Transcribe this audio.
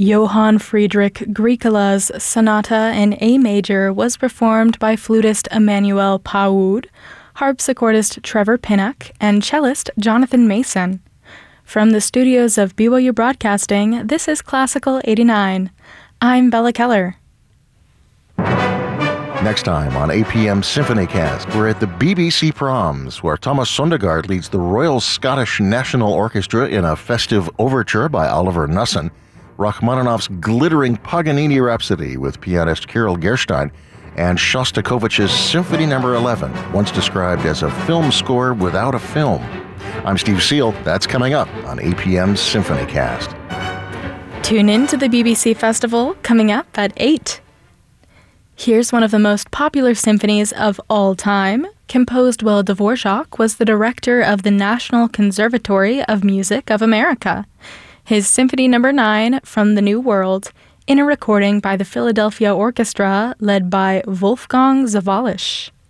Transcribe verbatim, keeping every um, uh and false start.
Johann Friedrich Agricola's Sonata in A major was performed by flutist Emmanuel Paoud, harpsichordist Trevor Pinnock, and cellist Jonathan Mason. From the studios of B Y U Broadcasting, this is Classical eighty-nine. I'm Bella Keller. Next time on A P M Symphonycast, we're at the B B C Proms, where Thomas Sondergaard leads the Royal Scottish National Orchestra in a festive overture by Oliver Knussen, Rachmaninoff's glittering Paganini Rhapsody with pianist Kirill Gerstein, and Shostakovich's Symphony Number eleven, once described as a film score without a film. I'm Steve Seal. That's coming up on A P M Symphonycast. Tune in to the B B C Festival coming up at eight. Here's one of the most popular symphonies of all time. Composed while Dvorak was the director of the National Conservatory of Music of America. His Symphony Number nine from the New World, in a recording by the Philadelphia Orchestra led by Wolfgang Sawallisch.